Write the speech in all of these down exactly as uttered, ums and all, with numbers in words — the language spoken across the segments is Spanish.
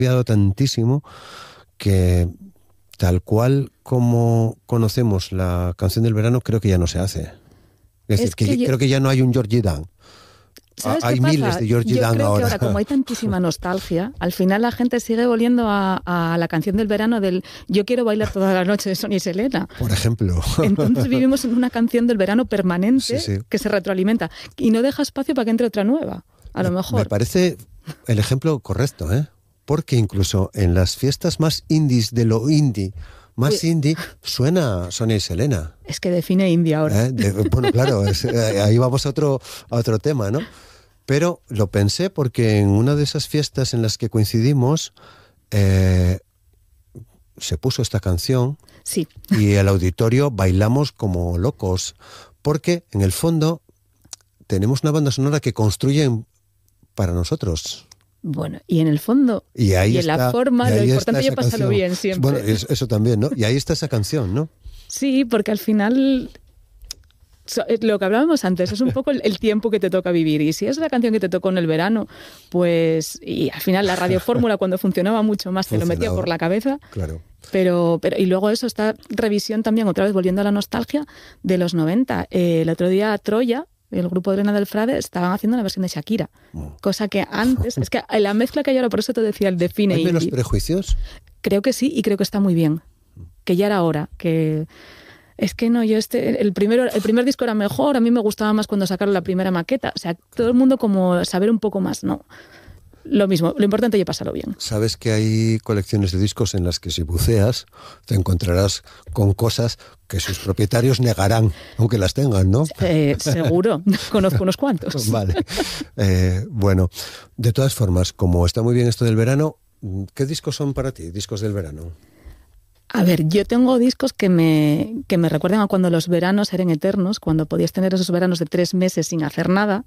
cambiado tantísimo que tal cual como conocemos la canción del verano, creo que ya no se hace. Es, es decir, que, que yo... creo que ya no hay un Georgie Dan. ¿Sabes hay qué pasa? miles de Georgie Yo Dan creo ahora. Que ahora, como hay tantísima nostalgia, al final la gente sigue volviendo a, a la canción del verano del yo quiero bailar toda la noche de Sonia y Selena. Por ejemplo. Entonces vivimos en una canción del verano permanente, sí, sí, que se retroalimenta y no deja espacio para que entre otra nueva, a lo me, mejor. Me parece el ejemplo correcto, ¿eh? Porque incluso en las fiestas más indies de lo indie, más Uy. indie, suena Sonia y Selena. Es que define indie ahora. ¿Eh? De, bueno, claro, es, ahí vamos a otro, a otro tema, ¿no? Pero lo pensé porque en una de esas fiestas en las que coincidimos eh, se puso esta canción, sí, y el auditorio bailamos como locos, porque en el fondo tenemos una banda sonora que construyen para nosotros. Bueno, y en el fondo y, ahí y en está, la forma, lo importante es pasarlo bien siempre. Bueno, eso, eso también, ¿no? Y ahí está esa canción, ¿no? Sí, porque al final... Lo que hablábamos antes, es un poco el, el tiempo que te toca vivir. Y si es la canción que te tocó en el verano, pues... Y al final la radiofórmula, cuando funcionaba mucho más, te lo metía por la cabeza. Claro. Pero, pero, y luego eso, esta revisión también, otra vez volviendo a la nostalgia, de los noventa. Eh, el otro día Troya, el grupo de Elena del Frade, estaban haciendo la versión de Shakira. Oh. Cosa que antes... Es que la mezcla que hay ahora, por eso te decía, el define... ¿Hay menos prejuicios? Creo que sí, y creo que está muy bien. Que ya era hora, que... Es que no, yo este, el, primero, el primer disco era mejor, a mí me gustaba más cuando sacaron la primera maqueta. O sea, todo el mundo como saber un poco más, ¿no? Lo mismo, lo importante es pasarlo bien. Sabes que hay colecciones de discos en las que si buceas te encontrarás con cosas que sus propietarios negarán, aunque las tengan, ¿no? Eh, seguro, conozco unos cuantos. Vale. Eh, bueno, de todas formas, como está muy bien esto del verano, ¿qué discos son para ti, discos del verano? A ver, yo tengo discos que me, que me recuerdan a cuando los veranos eran eternos, cuando podías tener esos veranos de tres meses sin hacer nada.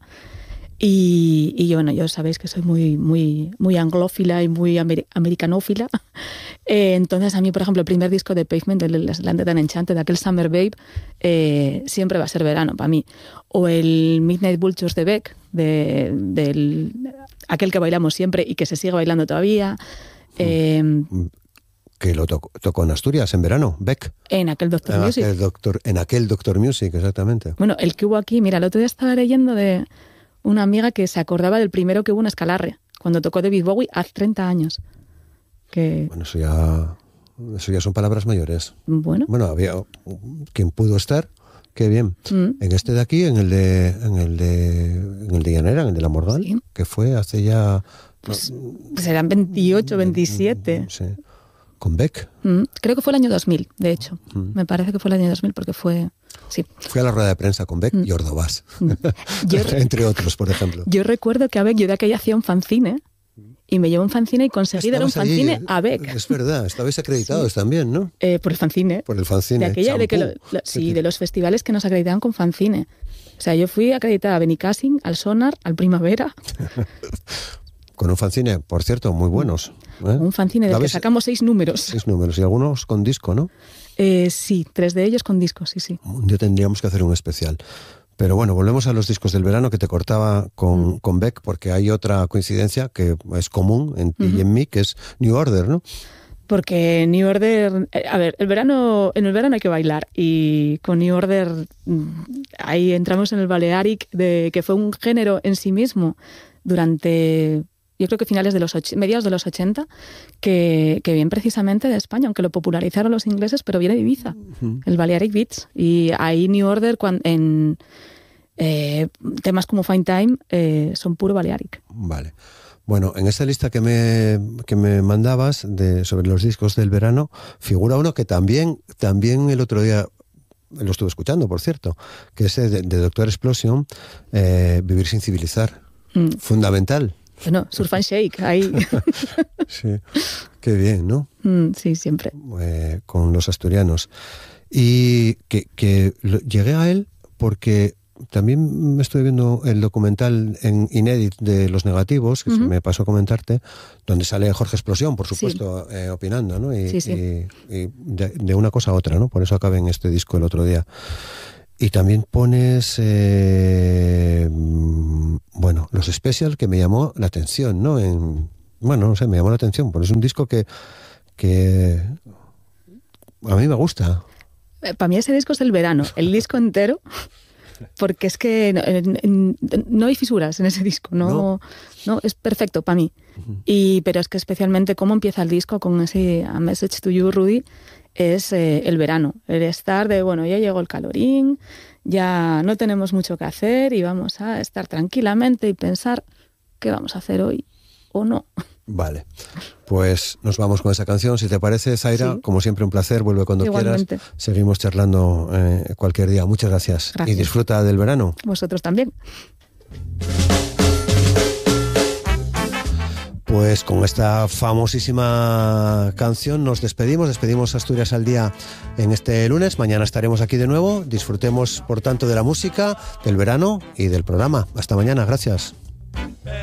Y, y bueno, yo sabéis que soy muy, muy, muy anglófila y muy amer, americanófila. Eh, entonces a mí, por ejemplo, el primer disco de Pavement, el Landed and Enchanted, de aquel Summer Babe, eh, siempre va a ser verano para mí. O el Midnight Vultures de Beck, de, del, aquel que bailamos siempre y que se sigue bailando todavía. Eh, que lo tocó, tocó en Asturias en verano, Beck. En aquel Doctor en Music. Aquel doctor, en aquel Doctor Music, exactamente. Bueno, el que hubo aquí, mira, el otro día estaba leyendo de una amiga que se acordaba del primero que hubo en Escalarre, cuando tocó David Bowie hace treinta años. Que... Bueno, eso ya, eso ya son palabras mayores. Bueno. Bueno, había quien pudo estar, qué bien. Mm. En este de aquí, en el de en el de en el de Llanera, en el de la Morgan, sí. Que fue hace ya... Pues, pues eran veintiocho, veintisiete. Sí. ¿Con Beck? Mm, creo que fue el año dos mil, de hecho. Mm. Me parece que fue el año dos mil porque fue... Sí. Fui a la rueda de prensa con Beck mm. y Ordovás. Mm. Yo, entre otros, por ejemplo. Yo recuerdo que a Beck, yo de aquella hacía un fanzine y me llevó un fanzine y conseguí dar un fanzine allí, a Beck. Es verdad, estabais acreditados sí. también, ¿no? Eh, por el fanzine. Por el fanzine. De aquella, de que lo, lo, sí, de los festivales que nos acreditaban con fanzine. O sea, yo fui acreditada a Benicassim, al Sonar, al Primavera... Con un fanzine, por cierto, muy buenos. ¿eh? Un fanzine del que sacamos seis números. Seis números, y algunos con disco, ¿no? Eh, sí, tres de ellos con disco, sí, sí. Un día tendríamos que hacer un especial. Pero bueno, volvemos a los discos del verano que te cortaba con, mm. con Beck, porque hay otra coincidencia que es común en ti uh-huh. y en mí, que es New Order, ¿no? Porque New Order, a ver, el verano, en el verano hay que bailar y con New Order ahí entramos en el Balearic, de, que fue un género en sí mismo durante... Yo creo que finales de los och- mediados de los ochenta, que, que viene precisamente de España, aunque lo popularizaron los ingleses, pero viene de Ibiza, uh-huh. el Balearic Beats. Y ahí New Order, cuando, en eh, temas como Fine Time, eh, son puro Balearic. Vale. Bueno, en esta lista que me, que me mandabas de, sobre los discos del verano, figura uno que también, también el otro día lo estuve escuchando, por cierto, que es de, de Doctor Explosion, eh, Vivir sin civilizar. Mm. Fundamental. Bueno, Surf and Shake, ahí. Sí, qué bien, ¿no? Mm, sí, siempre. Eh, con los asturianos. Y que, que lo, llegué a él porque también me estoy viendo el documental en Inédit de Los Negativos, que uh-huh. se me pasó a comentarte, donde sale Jorge Explosión, por supuesto, sí. eh, opinando, ¿no? Y, sí, sí. y, y de, de una cosa a otra, ¿no? Por eso acabé en este disco el otro día. Y también pones, eh, bueno, los special que me llamó la atención, ¿no? En bueno, no sé, me llamó la atención, porque es un disco que, que a mí me gusta. Para mí ese disco es el verano, el disco entero, porque es que no, no hay fisuras en ese disco, no, no. no es perfecto para mí. Uh-huh. Y, pero es que especialmente cómo empieza el disco con ese A Message to You, Rudy, es eh, el verano, el estar de, bueno, ya llegó el calorín, ya no tenemos mucho que hacer y vamos a estar tranquilamente y pensar qué vamos a hacer hoy o no. Vale, pues nos vamos con esa canción, si te parece, Zaira. Sí. Como siempre, un placer, vuelve cuando Igualmente. quieras. Seguimos charlando eh, cualquier día. Muchas gracias. gracias. Y disfruta del verano. Vosotros también. Pues con esta famosísima canción nos despedimos, despedimos Asturias al Día en este lunes. Mañana estaremos aquí de nuevo. Disfrutemos, por tanto, de la música, del verano y del programa. Hasta mañana, gracias.